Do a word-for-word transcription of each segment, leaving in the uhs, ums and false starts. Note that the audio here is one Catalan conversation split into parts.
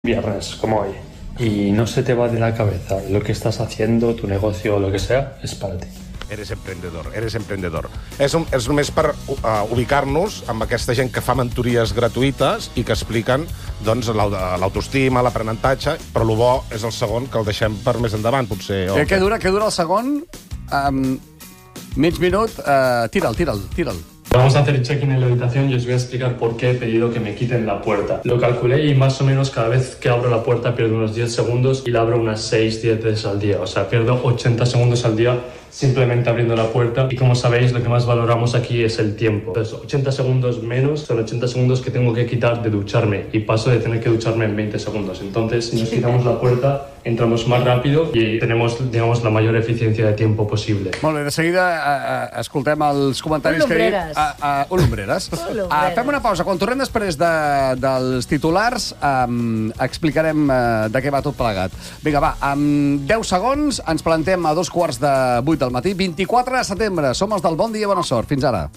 viernes como hoy y no se te va de la cabeza lo que estás haciendo, tu negocio o lo que sea, es para ti. Eres emprendedor, eres emprendedor. És, un, és només per uh, ubicar-nos amb aquesta gent que fa mentories gratuïtes i que expliquen doncs, l'autoestima, l'aprenentatge, però el bo és el segon, que el deixem per més endavant, potser. Eh, què dura, què dura el segon? Um, mig minut, uh, tira'l, tira'l, tira'l. Vamos a hacer check-in en la habitación y os voy a explicar por qué he pedido que me quiten la puerta. Lo calculé y más o menos cada vez que abro la puerta pierdo unos diez segundos y la abro unas seis diez veces al día. O sea, pierdo ochenta segundos al día simplemente abriendo la puerta. Y como sabéis, lo que más valoramos aquí es el tiempo. Entonces, ochenta segundos menos son ochenta segundos que tengo que quitar de ducharme. Y paso de tener que ducharme en veinte segundos. Entonces, si nos quitamos la puerta, entramos más rápido y tenemos, digamos, la mayor eficiencia de tiempo posible. Molt bé, de seguida uh, escoltem els comentaris que hi ha. Uh, uh, Olombreres. Uh, fem una pausa. Quan tornem després de, dels titulars, um, explicarem uh, de què va tot plegat. Vinga, va, amb deu segons ens plantem a dos quarts de vuit del matí. vint-i-quatre de setembre. Som els del Bon Dia, Bona Sort. Fins ara.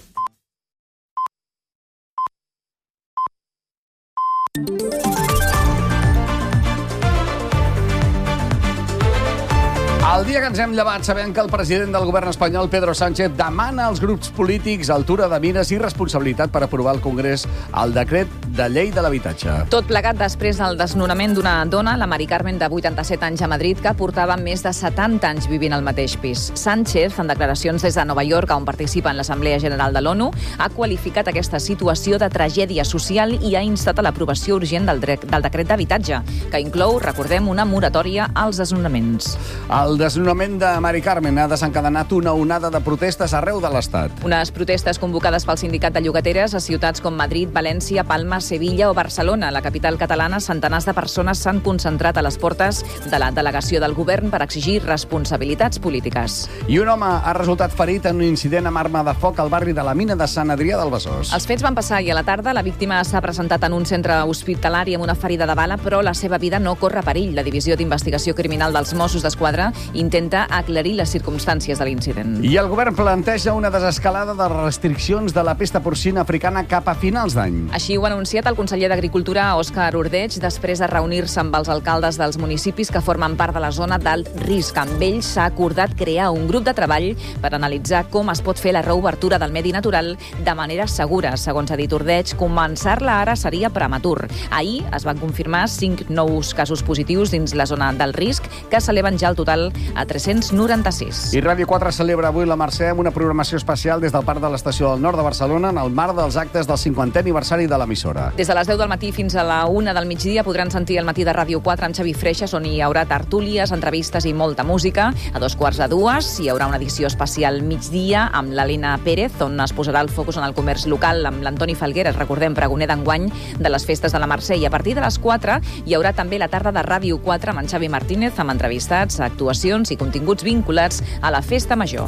El dia que ens hem llevat sabent que el president del govern espanyol, Pedro Sánchez, demana als grups polítics altura de mires i responsabilitat per aprovar al Congrés el decret de llei de l'habitatge. Tot plegat després del desnonament d'una dona, la Mari Carmen, de vuitanta-set anys a Madrid, que portava més de setanta anys vivint al mateix pis. Sánchez, en declaracions des de Nova York, on participa en l'Assemblea General de l'ONU, ha qualificat aquesta situació de tragèdia social i ha instat a l'aprovació urgent del, del decret d'habitatge, que inclou, recordem, una moratòria als desnonaments. El desnonament de Mari Carmen ha desencadenat una onada de protestes arreu de l'Estat. Unes protestes convocades pel Sindicat de Llogateres a ciutats com Madrid, València, Palma, Sevilla o Barcelona. A la capital catalana, centenars de persones s'han concentrat a les portes de la delegació del govern per exigir responsabilitats polítiques. I un home ha resultat ferit en un incident amb arma de foc al barri de la Mina de Sant Adrià del Besòs. Els fets van passar ahir a la tarda. La víctima s'ha presentat en un centre hospitalari amb una ferida de bala, però la seva vida no corre perill. La Divisió d'Investigació Criminal dels Mossos d'Esquadra intenta aclarir les circumstàncies de l'incident. I el govern planteja una desescalada de restriccions de la pesta porcina africana cap a finals d'any. Així ho ha anunciat el conseller d'Agricultura, Òscar Ordeig, després de reunir-se amb els alcaldes dels municipis que formen part de la zona d'alt risc. Amb ells s'ha acordat crear un grup de treball per analitzar com es pot fer la reobertura del medi natural de manera segura. Segons ha dit Ordeig, començar-la ara seria prematur. Ahir es van confirmar cinc nous casos positius dins la zona del risc, que s'eleven ja al total a tres-cents noranta-sis. I Ràdio quatre celebra avui la Mercè amb una programació especial des del Parc de l'Estació del Nord de Barcelona en el marc dels actes del cinquantè aniversari de l'emissora. Des de les deu del matí fins a la una del migdia podran sentir el matí de Ràdio quatre amb Xavi Freixas, on hi haurà tertúlies, entrevistes i molta música. A dos quarts de dues hi haurà una edició especial migdia amb l'Helena Pérez, on es posarà el focus en el comerç local amb l'Antoni Falgueres, recordem, pregoner d'enguany de les festes de la Mercè. I a partir de les quatre hi haurà també la tarda de Ràdio quatre amb en Xavi Martínez, amb entrevistats, actuacions i continguts vinculats a la Festa Major.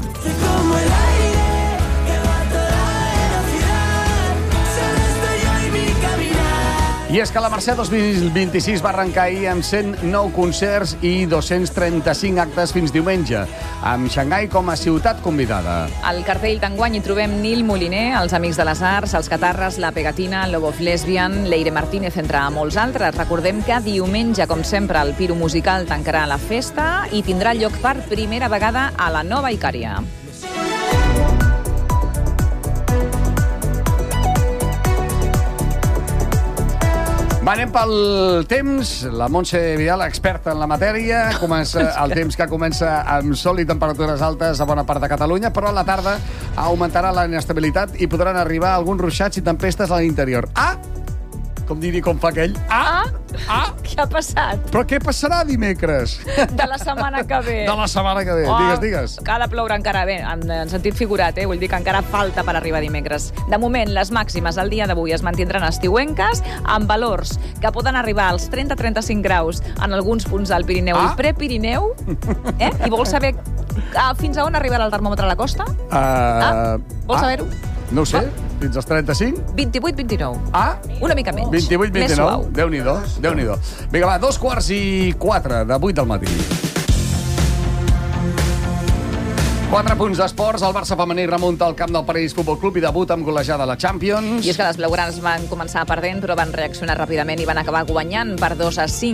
I és que la Mercè dos mil vint-i-sis va arrencar ahir amb cent nou concerts i dos-cents trenta-cinc actes fins diumenge, amb Xangai com a ciutat convidada. Al cartell d'enguany hi trobem Nil Moliner, els Amics de les Arts, els Catarres, la Pegatina, Love of Lesbian, Leire Martínez, entre molts altres. Recordem que diumenge, com sempre, el Piro Musical tancarà la festa i tindrà lloc per primera vegada a la Nova Icària. Va, anem pel temps. La Montse Vidal, experta en la matèria. Comença el temps que comença amb sol i temperatures altes a bona part de Catalunya, però a la tarda augmentarà la inestabilitat i podran arribar alguns ruixats i tempestes a l'interior. Ah! Com diria, com fa aquell. Ah! Ah! Què ha passat? Però què passarà dimecres? De la setmana que ve. De la setmana que ve. Oh, digues, digues. Que ha de ploure encara bé, en, en sentit figurat, eh? Vull dir que encara falta per arribar dimecres. De moment, les màximes al dia d'avui es mantindran estiuenques, amb valors que poden arribar als trenta a trenta-cinc graus en alguns punts del Pirineu ah? i Prepirineu. Eh? I vols saber uh, fins a on arribarà el termòmetre a la costa? Uh, ah? Vols ah? saber-ho? No ho sé. Ah? Fins als trenta-cinc? vint-i-vuit vint-i-nou. Ah? Una mica menys. vint-i-vuit vint-i-nou. Més suau. Déu-n'hi-do, Déu-n'hi-do. Vinga, va, dos quarts i quatre de vuit del matí. Quatre punts d'esports. El Barça femení remunta al camp del París Futbol Club i debuta amb golejada a la Champions. I és que les blaugranes van començar perdent, però van reaccionar ràpidament i van acabar guanyant per dos a cinc.